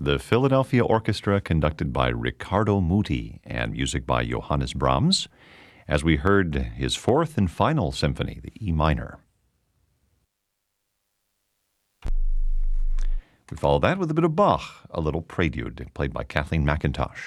the Philadelphia Orchestra conducted by Riccardo Muti and music by Johannes Brahms, as we heard his fourth and final symphony, the E minor. We follow that with a bit of Bach, a little prelude played by Kathleen McIntosh.